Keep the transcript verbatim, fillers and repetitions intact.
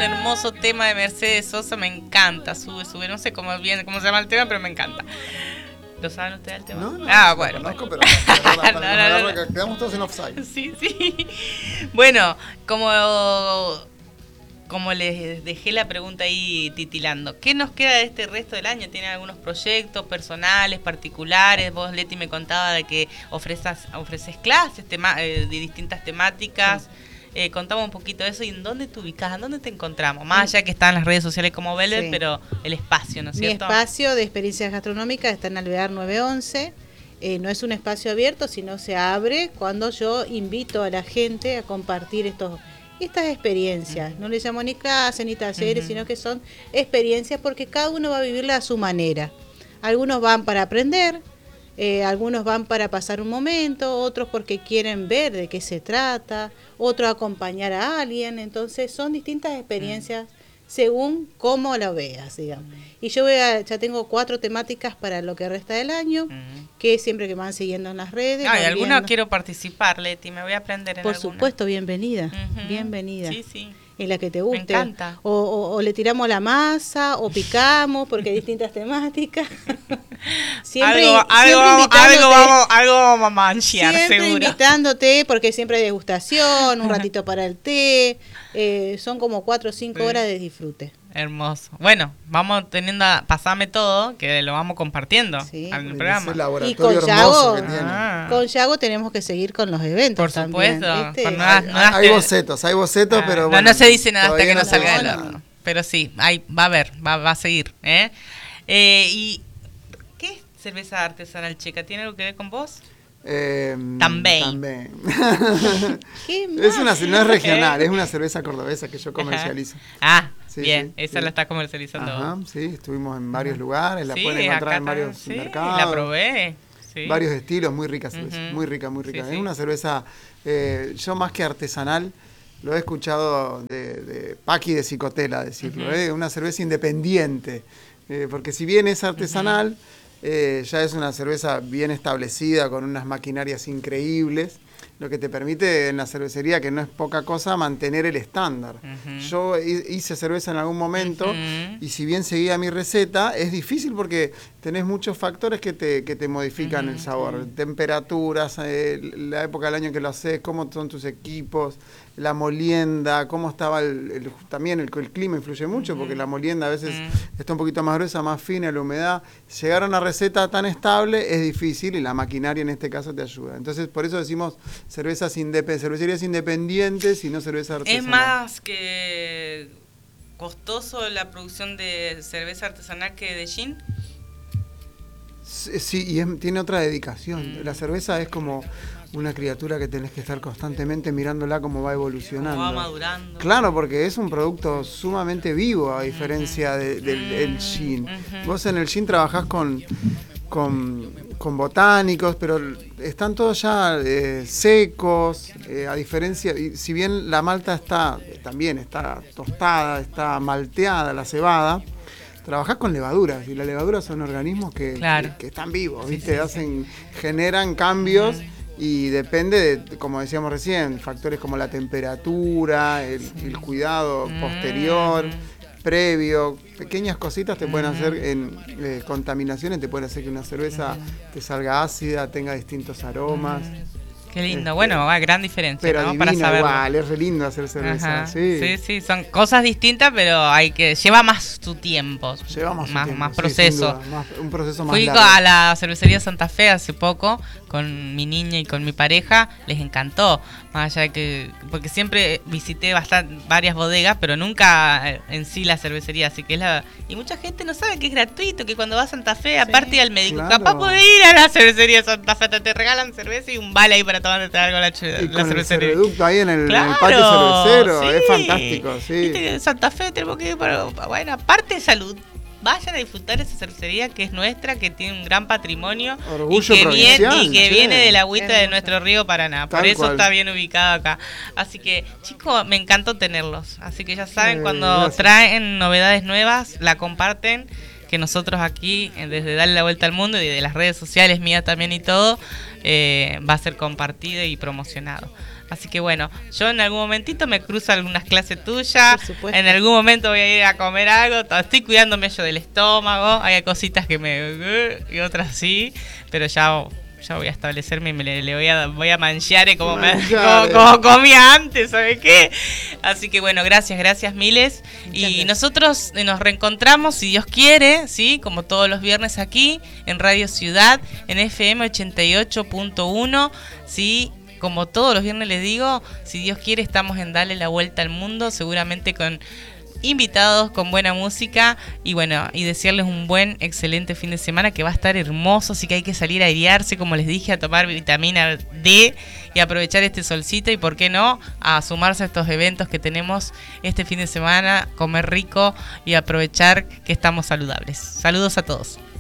un hermoso tema de Mercedes Sosa, me encanta, sube, sube, no sé cómo, bien, cómo se llama el tema, pero me encanta. ¿Lo saben ustedes el tema? No, no, ah, no bueno. Lo conozco, bueno. pero para, para, no, para no, no, no, no. Quedamos todos en offside. Sí, sí. Bueno, como, como les dejé la pregunta ahí titilando, ¿qué nos queda de este resto del año? ¿Tienen algunos proyectos personales, particulares? Vos, Leti, me contaba de que ofreces, ofreces clases tema, eh, de distintas temáticas. Sí. Eh, contamos un poquito de eso y en dónde te ubicás, en dónde te encontramos, más allá que están en las redes sociales como Velvet, sí. Pero el espacio, ¿no es cierto? Mi espacio de experiencias gastronómicas está en Alvear nueve once, eh, no es un espacio abierto, sino se abre cuando yo invito a la gente a compartir estos estas experiencias, no le llamo ni clases ni talleres, uh-huh. sino que son experiencias porque cada uno va a vivirla a su manera. Algunos van para aprender, Eh, algunos van para pasar un momento, otros porque quieren ver de qué se trata, otros acompañar a alguien, entonces son distintas experiencias mm. según cómo lo veas, digamos. Mm. Y yo voy a, ya tengo cuatro temáticas para lo que resta del año, mm. que siempre que me van siguiendo en las redes. Ah, y alguna quiero participar, Leti, me voy a aprender en Por alguna. supuesto, bienvenida, uh-huh. bienvenida. Sí, sí. En la que te guste. Me encanta. O, o, o le tiramos la masa, o picamos, porque hay distintas temáticas. Siempre, algo, siempre algo, vamos, algo, vamos, algo vamos a manchear, siempre seguro. invitándote, porque siempre hay degustación, un ratito para el té. Eh, son como cuatro o cinco sí. horas de disfrute. Hermoso. Bueno, vamos teniendo, a, pasame todo, que lo vamos compartiendo sí, al programa. Y con Yago, ah. con Yago tenemos que seguir con los eventos. Por supuesto. También, con nuevas, hay, nuevas hay bocetos, hay bocetos, ah, pero no, bueno. No se dice nada hasta que no, no salga del bueno. horno. Pero sí, hay, va a haber, va, va a seguir. ¿eh? Eh, ¿Y qué es cerveza artesanal checa? ¿Tiene algo que ver con vos? Eh, también. también. ¿Qué es una, no es regional, es una cerveza cordobesa que yo comercializo. Ah, sí, bien, sí, esa sí. la está comercializando. Ajá, sí, estuvimos en varios lugares, la sí, pueden encontrar en varios sí, mercados. La probé. Sí. Varios estilos, muy rica cerveza, uh-huh. muy rica, muy rica. Sí, es sí. una cerveza, eh, yo más que artesanal, lo he escuchado de, de Paqui de Cicotela decirlo, uh-huh. eh, una cerveza independiente, eh, porque si bien es artesanal, uh-huh. Eh, ya es una cerveza bien establecida, con unas maquinarias increíbles, lo que te permite en la cervecería, que no es poca cosa, mantener el estándar. Uh-huh. Yo hice cerveza en algún momento uh-huh. y si bien seguía mi receta, es difícil porque tenés muchos factores que te, que te modifican uh-huh. el sabor. Uh-huh. Temperaturas, eh, la época del año que lo haces, cómo son tus equipos, la molienda, cómo estaba el, el también el, el clima influye mucho, uh-huh. porque la molienda a veces uh-huh. está un poquito más gruesa, más fina, la humedad. Llegar a una receta tan estable es difícil y la maquinaria en este caso te ayuda. Entonces, por eso decimos cervezas independ- cervecerías independientes y no cerveza artesanal. Es más que costoso la producción de cerveza artesanal que de gin. Sí, y es, tiene otra dedicación. Mm. La cerveza es como una criatura que tenés que estar constantemente mirándola cómo va evolucionando. Cómo va madurando. Claro, porque es un producto sumamente vivo a diferencia de, del, del gin. Uh-huh. Vos en el gin trabajás con, con, con botánicos, pero están todos ya eh, secos, eh, a diferencia, y si bien la malta está, también está tostada, está malteada la cebada, trabajás con levaduras, y las levaduras son organismos que, claro. que, que están vivos, ¿viste? Sí, sí, Hacen, sí. generan cambios uh-huh. y depende de, como decíamos recién, factores como la temperatura, el, sí. el cuidado uh-huh. posterior, previo, pequeñas cositas te uh-huh. pueden hacer, en eh, contaminaciones te pueden hacer que una cerveza uh-huh. te salga ácida, tenga distintos aromas. Uh-huh. Qué lindo, este, bueno, va, gran diferencia, pero ¿no? Divina, Para saberlo. Igual, es re lindo hacer cerveza, sí. sí, sí, son cosas distintas, pero hay que lleva más tu tiempo, lleva más, más, tiempo, más sí, proceso. Más, un proceso más Fui largo. a la cervecería Santa Fe hace poco con mi niña y con mi pareja, les encantó, más allá de que, porque siempre visité bastante, varias bodegas, pero nunca en sí la cervecería, así que es la, y mucha gente no sabe que es gratuito, que cuando va a Santa Fe, sí, aparte al médico, claro. capaz podés ir a la cervecería Santa Fe, te, te regalan cerveza y un vale ahí para tomarte algo a la, y la con cervecería. El cerveducto ahí en el, claro, en el patio cervecero, sí. es fantástico, sí. Viste, Santa Fe tenemos que ir para, bueno, aparte de salud. Vayan a disfrutar esa cervecería que es nuestra, que tiene un gran patrimonio. Orgullo y que, provincial, viene, y que sí. viene de la agüita de nuestro río Paraná. Por Tal eso cual. Está bien ubicado acá. Así que, chicos, me encantó tenerlos. Así que ya saben, Eh, cuando gracias. traen novedades nuevas, la comparten. Que nosotros aquí, desde Darle la Vuelta al Mundo y de las redes sociales mías también y todo, eh, va a ser compartido y promocionado. Así que bueno, yo en algún momentito me cruzo algunas clases tuyas, en algún momento voy a ir a comer algo, estoy cuidándome yo del estómago, hay cositas que me... y otras sí, pero ya... ya voy a establecerme y me le, le voy a voy a manchear como, me, como, como comía antes, ¿sabe qué? Así que bueno, gracias, gracias miles. Muchas y gracias. Nosotros nos reencontramos, si Dios quiere, ¿sí? Como todos los viernes aquí, en Radio Ciudad, en F M ochenta y ocho punto uno, ¿sí? Como todos los viernes les digo, si Dios quiere, estamos en Dale la Vuelta al Mundo, seguramente con invitados, con buena música y bueno, y desearles un buen, excelente fin de semana que va a estar hermoso, así que hay que salir a airearse, como les dije, a tomar vitamina D y aprovechar este solcito y por qué no, a sumarse a estos eventos que tenemos este fin de semana, comer rico y aprovechar que estamos saludables. Saludos a todos.